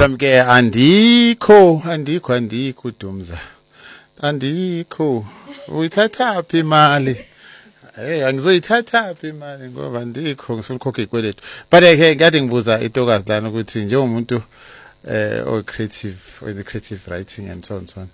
problem ke andikho Dumza. Andikho. Uyithatha phi imali? Angizoyithatha phi imali ngoba andikho ngifuna ukukhokha ikweletu. But ke kade ngibuza intokazi lana ukuthi njengomuntu creative, with the creative writing and so on.